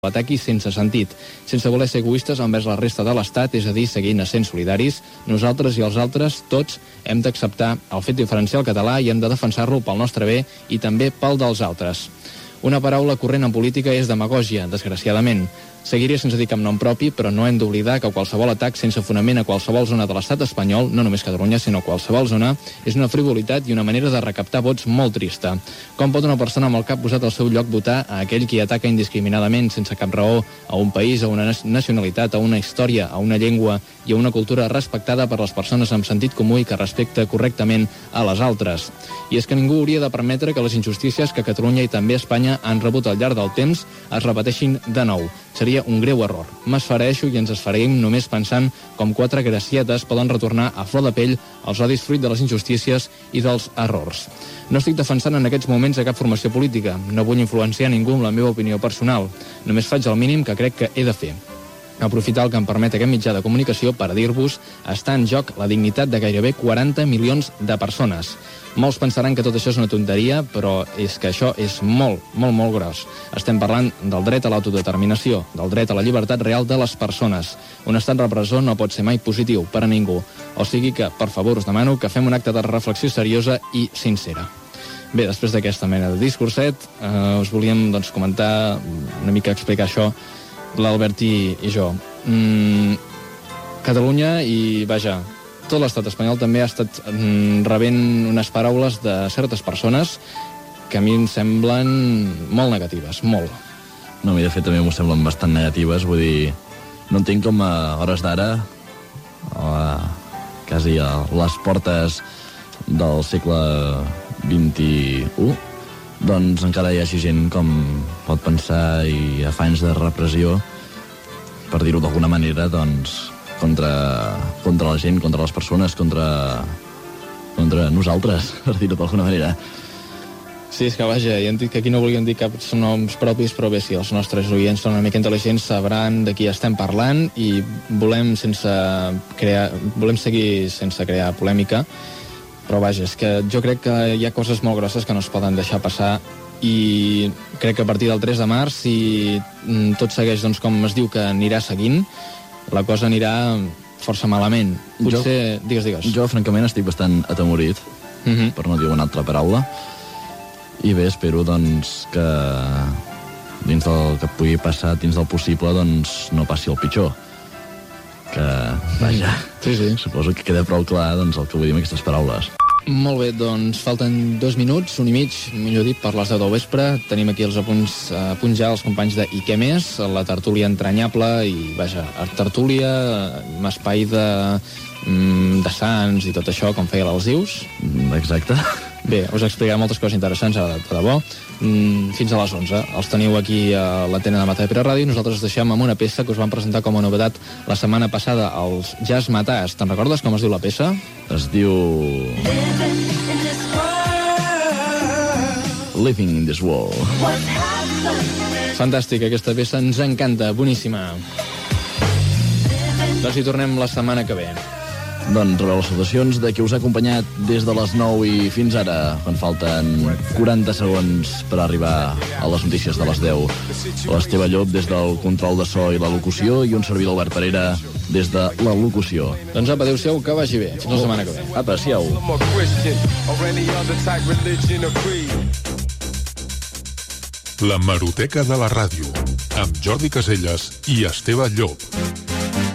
l'ataqui sense sentit, sense voler ser egoistes envers la resta de l'Estat, és a dir, seguint essent solidaris. Nosaltres i els altres, tots, hem d'acceptar el fet diferencial català i hem de defensar-lo pel nostre bé i també pel dels altres. Una paraula corrent en política és demagògia, desgraciadament. Seguiré sense dir cap nom propi, però no hem d'oblidar que qualsevol atac sense fonament a qualsevol zona de l'estat espanyol, no només Catalunya, sinó qualsevol zona, és una frivolitat i una manera de recaptar vots molt trista. Com pot una persona amb el cap posat al seu lloc votar a aquell qui ataca indiscriminadament, sense cap raó, a un país, a una nacionalitat, a una història, a una llengua i a una cultura respectada per les persones amb sentit comú i que respecta correctament a les altres? I és que ningú hauria de permetre que les injustícies que Catalunya i també Espanya han rebut al llarg del temps es repeteixin de nou. Seria un greu error. M'esfereixo i ens esfereïm només pensant com 4 gracietes poden retornar a flor de pell els odis fruit de les injustícies i dels errors. No estic defensant en aquests moments a cap formació política. No vull influenciar ningú amb la meva opinió personal. Només faig el mínim que crec que he de fer. Aprofitar el que em permet aquest mitjà de comunicació per dir-vos està en joc la dignitat de gairebé 40 milions de persones. Molts pensaran que tot això és una tonteria, però és que això és molt, molt, molt gros. Estem parlant del dret a l'autodeterminació, del dret a la llibertat real de les persones. Un estat repressor no pot ser mai positiu per a ningú. O sigui que, per favor, us demano que fem un acte de reflexió seriosa i sincera. Bé, després d'aquesta mena de discurset, us volíem comentar, una mica explicar això, l'Albert i jo. Catalunya i, vaja, tot l'estat espanyol també ha estat rebent unes paraules de certes persones que a mi em semblen molt negatives, molt. No, a mi de fet també m'ho semblen bastant negatives, vull dir, no entenc com a hores d'ara, quasi a les portes del segle XXI, doncs encara hi hagi gent com pot pensar i afany de repressió, per dir-ho d'alguna manera, doncs, contra la gent, contra les persones, contra nosaltres, per dir-ho d'alguna manera. Sí, és que vaja, ja hem dit que aquí no volíem dir cap noms propis, però bé, si els nostres oients són una mica intel·ligents sabran de qui estem parlant i volem seguir sense crear polèmica, però vaja, és que jo crec que hi ha coses molt grosses que no es poden deixar passar i crec que a partir del 3 de març, si tot segueix com es diu que anirà seguint, la cosa anirà força malament. Potser... Digues. Jo, francament, estic bastant atemorit, per no dir una altra paraula, i bé, espero, doncs, que dins del que pugui passar, dins del possible, doncs, no passi el pitjor. Que, vaja, sí. Suposo que queda prou clar, doncs, el que vull dir amb aquestes paraules. Molt bé, doncs falten 2 minuts, 1 i mig, millor dit, per les 10 del vespre. Tenim aquí els apunts ja els companys de I què més, la tertúlia entranyable i, vaja, tertúlia, espai de sants i tot això, com feia l'Alzius. Exacte. Bé, us explicaré moltes coses interessants, de debò. Fins a les 11. Els teniu aquí a l'antena de Matadepera Ràdio i nosaltres us deixem amb una peça que us vam presentar com a novetat la setmana passada, els Jazz Matàs. Te'n recordes com es diu la peça? Es diu... Living in this world. Fantàstic, aquesta peça ens encanta, boníssima. Doncs hi tornem la setmana que ve. Doncs rebeu les salutacions de qui us ha acompanyat des de les 9 i fins ara, quan falten 40 segons per arribar a les notícies de les 10. L'Esteve Llop des del control de so i la locució i un servidor Albert Parera des de la locució. Doncs apa, adéu-siau, que vagi bé. Fins la setmana que ve. Apa, siau. La Hemeroteca de la ràdio, amb Jordi Caselles i Esteve Llop.